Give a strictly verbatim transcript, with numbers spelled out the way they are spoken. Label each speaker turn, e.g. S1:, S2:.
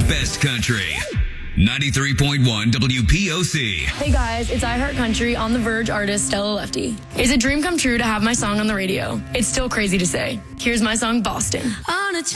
S1: best country. ninety-three point one W P O C.
S2: Hey guys, it's I Heart Country on The Verge artist Stella Lefty. It's a dream come true to have my song on the radio. It's still crazy to say. Here's my song, Boston.
S3: On a